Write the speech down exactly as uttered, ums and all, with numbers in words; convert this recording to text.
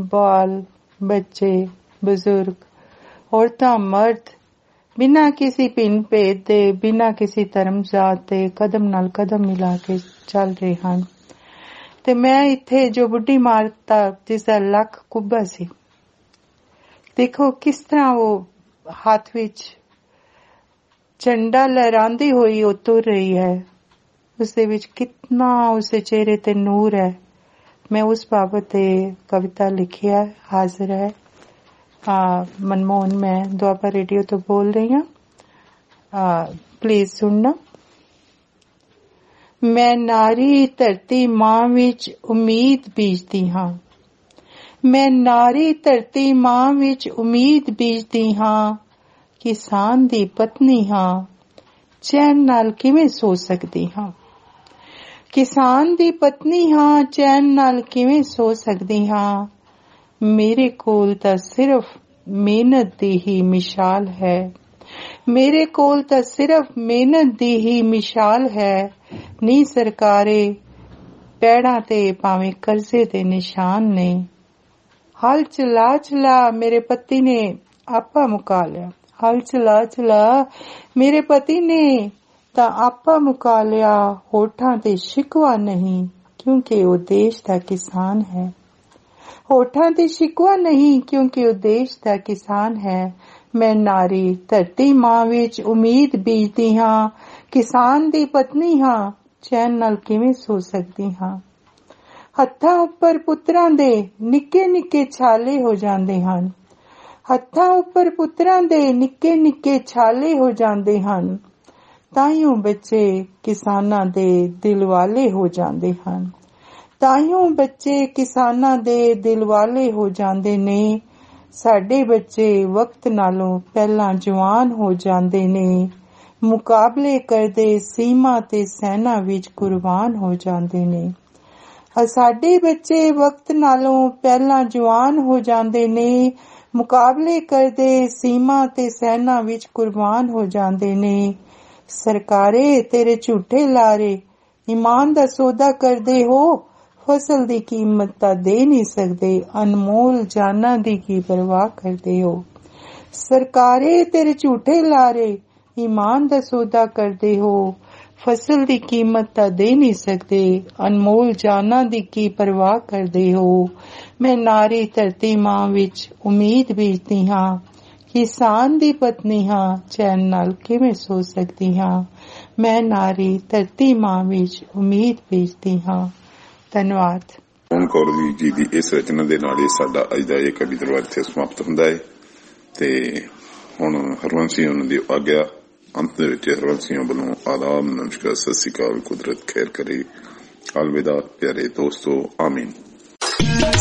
बाल बच्चे बुजुर्ग औरतां मर्द बिना किसी भिन्न भेद दे बिना किसी धर्म जात दे कदम नाल कदम मिला के चल रहे ਹਨ ਤੇ ਮੈਂ ਇੱਥੇ ਜੋ ਬੁੱਢੀ ਮਾਤਾ ਜਿਸਦਾ ਲੱਕ ਕੁੱਬਾ ਸੀ, ਦੇਖੋ ਕਿਸ ਤਰ੍ਹਾਂ ਉਹ ਹੱਥ ਵਿੱਚ ਝੰਡਾ ਲਹਿਰਾਂਦੀ ਹੋਈ ਉਹ ਤੁਰ ਰਹੀ ਹੈ। ਉਸਦੇ ਵਿੱਚ ਕਿਤਨਾ ਉਸਦੇ ਚਿਹਰੇ ਤੇ ਨੂਰ ਹੈ। ਮੈਂ ਉਸ ਬਾਬਤ ਤੇ ਕਵਿਤਾ ਲਿਖਿਆ ਹਾਜ਼ਰ ਹੈ। हाँ मनमोहन, मैं दुआबा रेडियो तो बोल रही हूँ, प्लीज सुनना। मैं नारी धरती मां विच उम्मीद बीजदी हाँ, मैं नारी धरती मां विच उम्मीद बीजदी हाँ, किसान दी पत्नी हाँ, चैन नाल किवें सो सकदी हाँ, किसान दी पत्नी हाँ, चैन नाल किवें सो सकदी हाँ। मेरे कोल तां सिर्फ मेहनत दी ही मिसाल है, मेरे कोल तां सिर्फ मेहनत दी ही मिसाल है। नी सरकारे पैड़ा ते भावें कर्जे दे निशान ने, हल चला चला मेरे पति ने आपा मुका लिया, हल चला चला मेरे पति ने तां आपा मुका लिया। होठां ते शिकवा नहीं क्योंकि वो देश दा किसान है, होठां ते शिकवा नहीं क्योंकि वो देश दा किसान है। मैं नारी धरती मां विच उम्मीद बीजदी हाँ, किसान दी पत्नी हाँ, चैन नाल किवें सो सकदी हाँ। हत्थां उपर पुत्रां दे निक्के निक्के छाले हो जांदे हन, हत्थां उपर पुत्रां दे निक्के निक्के छाले हो जांदे हन। ताइयों बच्चे किसानां दे दिल वाले हो जांदे हन, ताइयों बच्चे किसानां दे दिल वाले हो जांदे ने। साडे बच्चे वक्त नालों पहला जवान हो जांदे ने, मुकाबले करदे सीमा ते सेना विच कुर्बान हो जांदे ने। साडे बच्चे वक्त नालों पहला जवान हो जांदे ने, मुकाबले करदे सीमा ते सेना विच कुर्बान हो जांदे ने। सरकारे तेरे झूठे लारे ईमान दा सौदा करदे हो, फसल दी कीमत तां दे नहीं सकदे, अनमोल जाना दी की परवाह करदे हो। सरकारे तेरे झूठे लारे ईमान दा सौदा करदे हो, फसल दी कीमत तां दे नहीं सकदे, अनमोल जाना दी की परवाह करदे हो। मैं नारी धरती मां विच उम्मीद बीजदी हाँ, किसान दी पत्नी हाँ, चैन नाल किवें सो सकदी हाँ। मैं नारी धरती मां विच उम्मीद बीजदी हाँ। ਧੰਨਵਾਦ। ਓਮ ਕੌਰ ਜੀ ਦੀ ਇਸ ਰਚਨਾ ਦੇ ਨਾਲ ਹੀ ਸਾਡਾ ਅੱਜ ਦਾ ਇਹ ਕਵੀ ਦਰਬਾਰ ਇੱਥੇ ਸਮਾਪਤ ਹੁੰਦਾ ਹੈ ਤੇ ਹੁਣ ਹਰਵੰਸ਼ ਸਿੰਘ ਉਹਨਾਂ ਦੀ ਆਗਿਆ। ਅੰਤ ਦੇ ਵਿੱਚ ਹਰਵੰਸ਼ ਸਿੰਘ ਵੱਲੋਂ ਆਦਾਬ, ਨਮਸਕਾਰ, ਸਤਿ ਸ੍ਰੀ ਅਕਾਲ, ਕੁਦਰਤ ਖੈਰ ਕਰੇ, ਅਲਵਿਦਾ ਪਿਆਰੇ ਦੋਸਤੋ, ਆਮੀਨ।